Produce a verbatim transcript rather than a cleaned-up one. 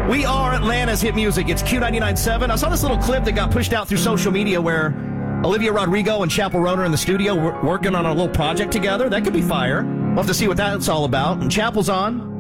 We are Atlanta's hit music. It's Q ninety-nine point seven. I saw this little clip that got pushed out through social media where Olivia Rodrigo and Chappell Roan are in the studio working on a little project together. That could be fire. We'll have to see what that's all about. And Chappell's on.